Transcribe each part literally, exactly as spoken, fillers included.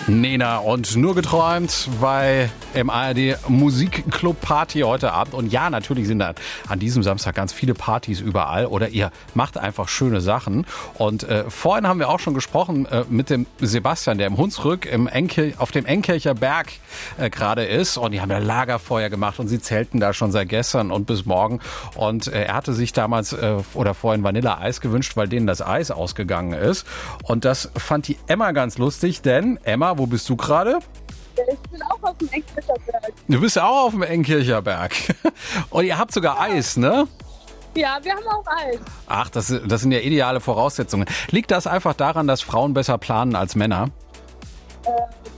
Nena und nur geträumt bei M A R D Musikclub Party heute Abend. Und ja, natürlich sind da an diesem Samstag ganz viele Partys überall oder ihr macht einfach schöne Sachen. Und äh, vorhin haben wir auch schon gesprochen äh, mit dem Sebastian, der im Hunsrück im Enkir- auf dem Enkircher Berg äh, gerade ist. Und die haben ja Lagerfeuer gemacht und sie zelten da schon seit gestern und bis morgen. Und äh, er hatte sich damals äh, oder vorhin Vanilleeis gewünscht, weil denen das Eis ausgegangen ist. Und das fand die Emma ganz lustig, denn Emma, wo bist du gerade? Ich bin auch auf dem Enkircher Berg. Du bist ja auch auf dem Enkircher Berg. Und ihr habt sogar Eis, ne? Ja, wir haben auch Eis. Ach, das, das sind ja ideale Voraussetzungen. Liegt das einfach daran, dass Frauen besser planen als Männer? Äh,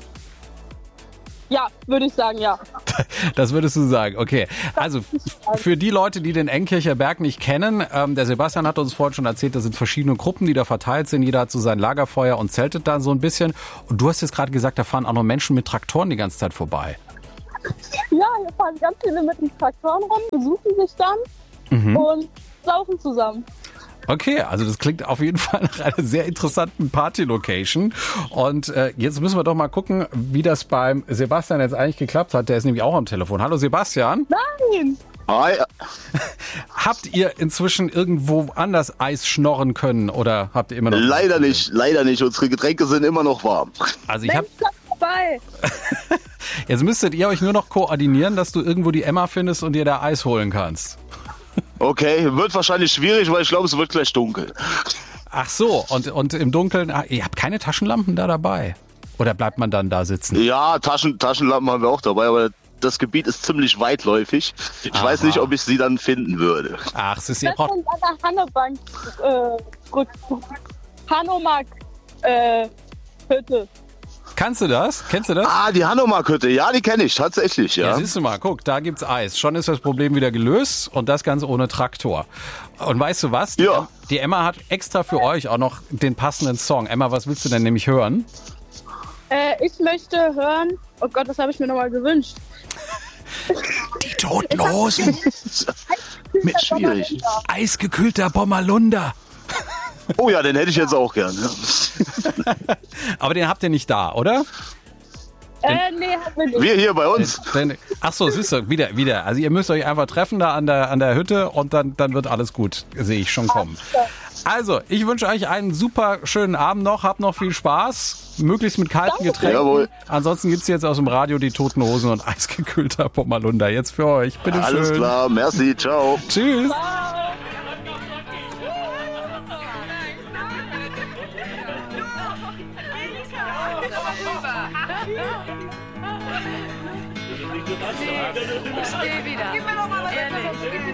ja, würde ich sagen, ja. Das würdest du sagen, okay. Also für die Leute, die den Enkircher Berg nicht kennen, ähm, der Sebastian hat uns vorhin schon erzählt, das sind verschiedene Gruppen, die da verteilt sind. Jeder hat so sein Lagerfeuer und zeltet da so ein bisschen. Und du hast jetzt gerade gesagt, da fahren auch noch Menschen mit Traktoren die ganze Zeit vorbei. Ja, hier fahren ganz viele mit den Traktoren rum, besuchen sich dann Mhm. und saufen zusammen. Okay, also das klingt auf jeden Fall nach einer sehr interessanten Party-Location. Und äh, jetzt müssen wir doch mal gucken, wie das beim Sebastian jetzt eigentlich geklappt hat. Der ist nämlich auch am Telefon. Hallo Sebastian. Nein! Hi. Habt ihr inzwischen irgendwo anders Eis schnorren können oder habt ihr immer noch... Leider nicht, leider nicht. Unsere Getränke sind immer noch warm. Also ich hab, Mensch, bleib dabei! jetzt müsstet ihr euch nur noch koordinieren, dass du irgendwo die Emma findest und dir da Eis holen kannst. Okay, wird wahrscheinlich schwierig, weil ich glaube, es wird gleich dunkel. Ach so, und, und im Dunkeln, ah, ihr habt keine Taschenlampen da dabei? Oder bleibt man dann da sitzen? Ja, Taschen, Taschenlampen haben wir auch dabei, aber das Gebiet ist ziemlich weitläufig. Ich Aha. weiß nicht, ob ich sie dann finden würde. Ach, es ist, ihr Das braucht... sind an der Hannebank, äh, Rück- Hanomag, äh, Hütte. Kannst du das? Kennst du das? Ah, die Hanomag-Hütte, ja, die kenne ich tatsächlich, Ja, ja. siehst du mal, guck, da gibt's Eis. Schon ist das Problem wieder gelöst und das Ganze ohne Traktor. Und weißt du was? Die, Ja. die Emma hat extra für euch auch noch den passenden Song. Emma, was willst du denn nämlich hören? Äh, ich möchte hören, oh Gott, was habe ich mir nochmal gewünscht? Die Toten Hosen. Mit schwierig. Eisgekühlter Bommerlunder. Oh ja, den hätte ich jetzt auch gern. Ja. Aber den habt ihr nicht da, oder? Äh, nee, haben wir nicht. Wir hier bei uns. Denn, ach so, siehst du, wieder, wieder. Also ihr müsst euch einfach treffen da an der, an der Hütte und dann, dann wird alles gut, sehe ich schon kommen. Also, ich wünsche euch einen super schönen Abend noch, habt noch viel Spaß, möglichst mit kalten Getränken. Jawohl. Ansonsten gibt's jetzt aus dem Radio die Toten Hosen und eisgekühlter Pommerlunder. Jetzt für euch, bitte schön. Alles klar, merci, ciao. Tschüss. Ich stehe wieder. Gib mir doch mal was. Ehrlich.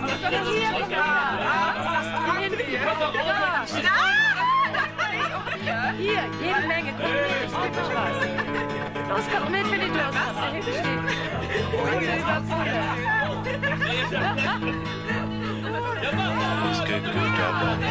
Hier, jede Menge. Komm mit, ich geb euch was. Los, kommt mit, wenn ihr Durst habt. Da hinten steht.